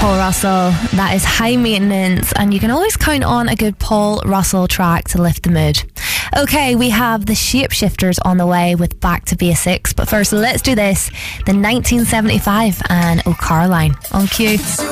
Paul Russell. That is High Maintenance, and you can always count on a good Paul Russell track to lift the mood. Okay, we have the Shapeshifters on the way with Back to Basics, but first let's do this, the 1975 and O'Caroline on Q.